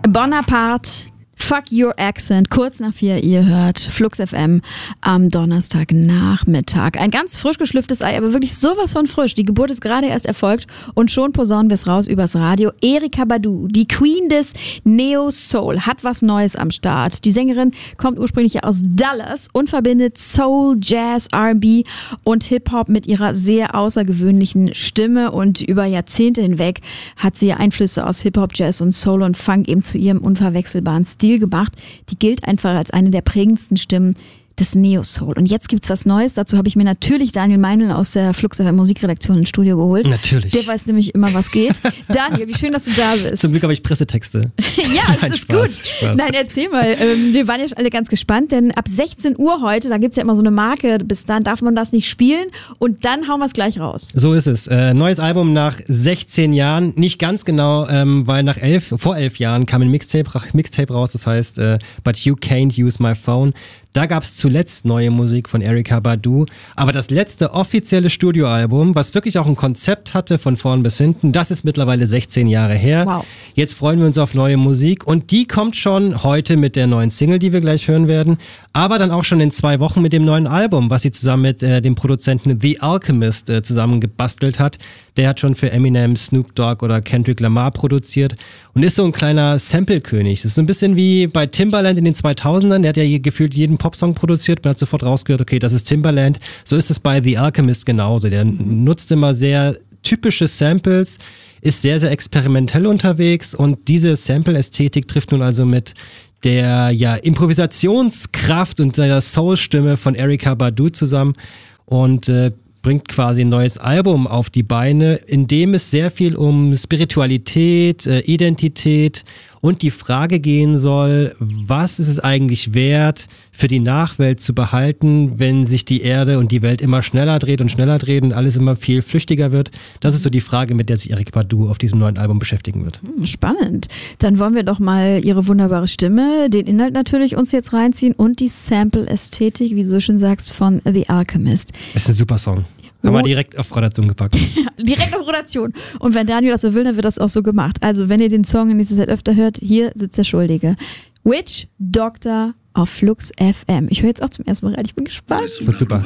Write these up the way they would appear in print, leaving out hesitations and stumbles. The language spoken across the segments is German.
Bonaparte, Fuck Your Accent, kurz nach 4, ihr hört Flux FM am Donnerstagnachmittag. Ein ganz frisch geschlüpftes Ei, aber wirklich sowas von frisch. Die Geburt ist gerade erst erfolgt und schon posaunen wir es raus übers Radio. Erykah Badu, die Queen des Neo-Soul, hat was Neues am Start. Die Sängerin kommt ursprünglich aus Dallas und verbindet Soul, Jazz, R&B und Hip-Hop mit ihrer sehr außergewöhnlichen Stimme. Und über Jahrzehnte hinweg hat sie Einflüsse aus Hip-Hop, Jazz und Soul und Funk eben zu ihrem unverwechselbaren Stil gemacht. Die gilt einfach als eine der prägendsten Stimmen des Neo-Soul. Und jetzt gibt's was Neues. Dazu habe ich mir natürlich Daniel Meinl aus der Flux FM Musikredaktion ins Studio geholt. Natürlich. Der weiß nämlich immer, was geht. Daniel, wie schön, dass du da bist. Zum Glück habe ich Pressetexte. Ja, das ist gut. Spaß. Nein, erzähl mal. Wir waren ja schon alle ganz gespannt, denn ab 16 Uhr heute, da gibt's ja immer so eine Marke, bis dann darf man das nicht spielen und dann hauen wir es gleich raus. So ist es. Neues Album nach 16 Jahren. Nicht ganz genau, weil vor 11 Jahren kam ein Mixtape raus, das heißt But You Can't Use My Phone. Da gab es zuletzt neue Musik von Erykah Badu. Aber das letzte offizielle Studioalbum, was wirklich auch ein Konzept hatte von vorn bis hinten, das ist mittlerweile 16 Jahre her. Wow. Jetzt freuen wir uns auf neue Musik und die kommt schon heute mit der neuen Single, die wir gleich hören werden. Aber dann auch schon in 2 Wochen mit dem neuen Album, was sie zusammen mit dem Produzenten The Alchemist zusammen gebastelt hat. Der hat schon für Eminem, Snoop Dogg oder Kendrick Lamar produziert und ist so ein kleiner Sample-König. Das ist ein bisschen wie bei Timbaland in den 2000ern. Der hat ja gefühlt jeden Popsong produziert. Man hat sofort rausgehört, okay, das ist Timbaland. So ist es bei The Alchemist genauso. Der nutzt immer sehr typische Samples, ist sehr, sehr experimentell unterwegs und diese Sample-Ästhetik trifft nun also mit der Improvisationskraft und seiner Soul-Stimme von Erykah Badu zusammen und bringt quasi ein neues Album auf die Beine, in dem es sehr viel um Spiritualität, Identität und die Frage gehen soll, was ist es eigentlich wert, für die Nachwelt zu behalten, wenn sich die Erde und die Welt immer schneller dreht und alles immer viel flüchtiger wird. Das ist so die Frage, mit der sich Erykah Badu auf diesem neuen Album beschäftigen wird. Spannend. Dann wollen wir doch mal ihre wunderbare Stimme, den Inhalt natürlich uns jetzt reinziehen und die Sample-Ästhetik, wie du so schön sagst, von The Alchemist. Das ist ein super Song. Haben wir direkt auf Rotation gepackt. Direkt auf Rotation. Und wenn Daniel das so will, dann wird das auch so gemacht. Also, wenn ihr den Song in nächster Zeit öfter hört, hier sitzt der Schuldige. Witch Doctor auf Flux FM. Ich höre jetzt auch zum ersten Mal rein. Ich bin gespannt. Wird super.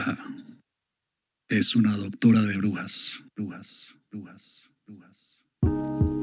Es una doctora de brujas.